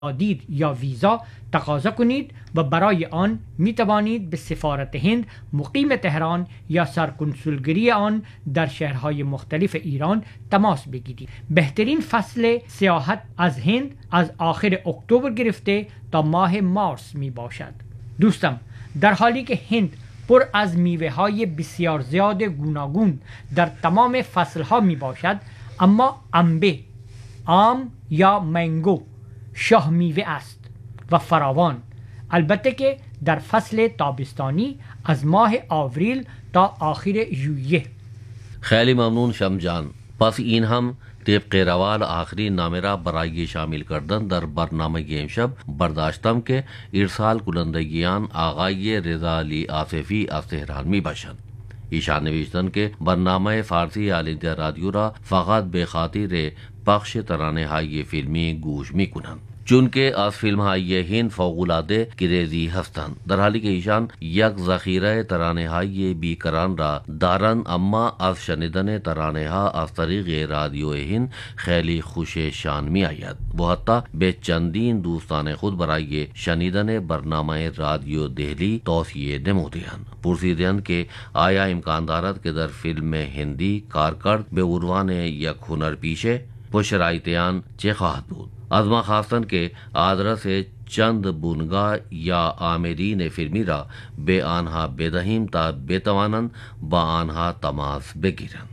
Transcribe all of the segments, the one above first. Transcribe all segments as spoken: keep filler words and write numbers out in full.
دید یا ویزا تقاضا کنید و برای آن می توانید به سفارت هند مقیم تهران یا سرکنسولگری آن در شهرهای مختلف ایران تماس بگیرید. بهترین فصل سیاحت از هند از آخر اکتبر گرفته تا ماه مارس می باشد. دوستم، در حالی که هند پر از میوه های بسیار زیاد گوناگون در تمام فصل ها می باشد، اما انبه، آم یا منگو شاه میوه است و فراوان، البته که در فصل تابستانی از ماه آوریل تا آخر ژوئیه. خیلی ممنون شمجان. پس این هم طبق روال آخرین نامه را برای شامل کردن در برنامه امشب برداشتم که ارسال کنندگیان آقای رضا علی آصفی از تهران می باشند. ایشان نوشتن که برنامه فارسی آل انڈیا رادیو را فقط به خاطر پخش ترانه های فیلمی گوش می کنند، چون که از فیلم های هند فوق‌العاده کریزی هستند، در حالی که ایشان یک ذخیره ترانه های بیکران را دارند، اما از شنیدن ترانه ها از طریق رادیو هند خیلی خوششان می آید و حتی به چندین دوستان خود برای شنیدن برنامه رادیو دهلی توصیه نمودند. پرسیدند که آیا امکان دارد که در فیلم هندی کار کرد به عنوان یک هنرپیشه و شرایطیان چه خواهد بود؟ از ما خواستند که آدرس چند بونگاه یا عاملین فیلمی را به آنها بدهیم تا بتوانند با آنها تماس بگیرند.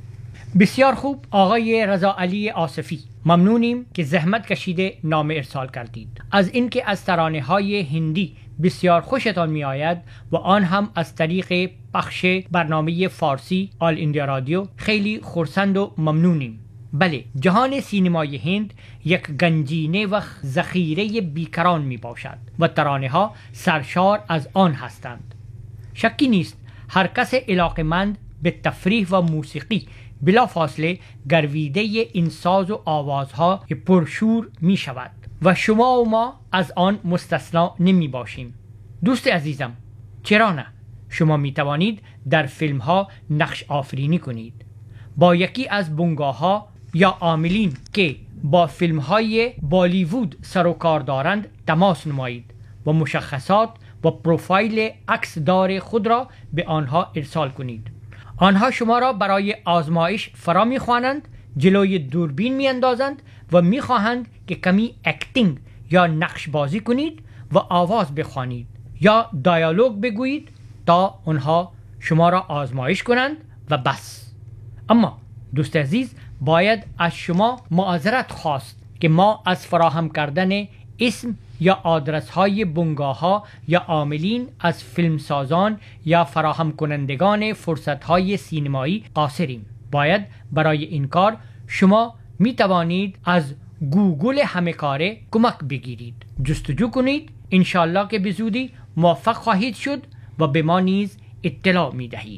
بسیار خوب آقای رضا علی آصفی، ممنونیم که زحمت کشیده نامه ارسال کردید. از اینکه از ترانه های هندی بسیار خوشتان می آید و آن هم از طریق پخش برنامه فارسی آل انڈیا رادیو خیلی خرسند و ممنونیم. بله، جهان سینمای هند یک گنجینه و ذخیره بیکران می باشد و ترانه ها سرشار از آن هستند. شکی نیست هر کس علاقمند به تفریح و موسیقی بلا فاصله گرویده این ساز و آوازها پرشور می شود و شما و ما از آن مستثنا نمی باشیم. دوست عزیزم، چرا نه؟ شما می توانید در فیلم ها نقش آفرینی کنید. با یکی از بنگاه ها یا عاملین که با فیلم های بالیوود سر و کار دارند تماس نمایید و مشخصات و پروفایل عکسدار خود را به آنها ارسال کنید. آنها شما را برای آزمایش فرا می‌خوانند، جلوی دوربین می‌اندازند و می‌خواهند که کمی اکتینگ یا نقش بازی کنید و آواز بخوانید یا دیالوگ بگویید تا آنها شما را آزمایش کنند و بس. اما دوست عزیز، باید از شما معذرت خواست که ما از فراهم کردن اسم یا آدرس های بنگاه ها یا عاملین از فیلمسازان یا فراهم کنندگان فرصت های سینمایی قاصریم. باید برای این کار شما می توانید از گوگل همه کاره کمک بگیرید، جستجو کنید، انشالله که به زودی موفق خواهید شد و به ما نیز اطلاع می دهید.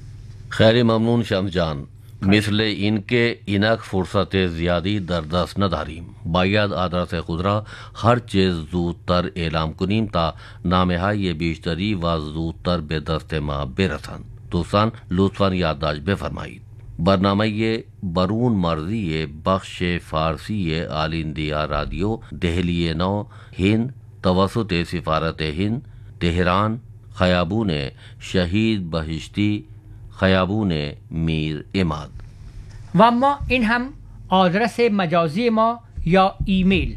خیلی ممنون شمس جان. مثل این که اینک فرصت زیادی در دست نداریم، باید آدرس خود را هر چیز زودتر اعلام کنیم تا نامه های بیشتری و زودتر به دست ما برسند. دوستان لطفاً یادداشت بفرمایید. برنامه برون مرزی بخش فارسی آل انڈیا رادیو دہلی نو هند توسط سفارت هند تهران، خیابون شهید بهشتی، خیابون میر اماد. و اما این هم آدرس مجازی ما یا ایمیل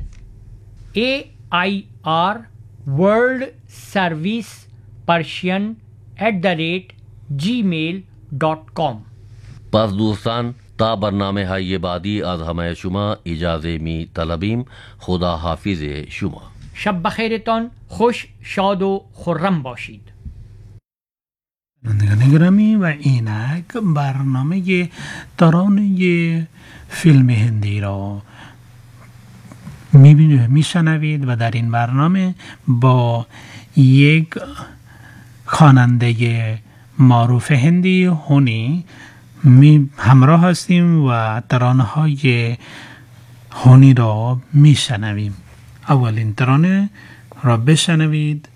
ای آی آر ورلد سرویس پرشین ایٹ دی ریٹ جی میل دات کام. پس دوستان تا برنامه های بعدی از همه شما اجازه می طلبیم. خدا حافظ شما. شب بخیرتان خوش، شاد و خرم باشید. شنوندگان گرامی، و اینک برنامه ترانه فیلم هندی را میشنوید و در این برنامه با یک خواننده معروف هندی هونی می همراه هستیم و ترانه های هونی را میشنویم. اولین ترانه را بشنوید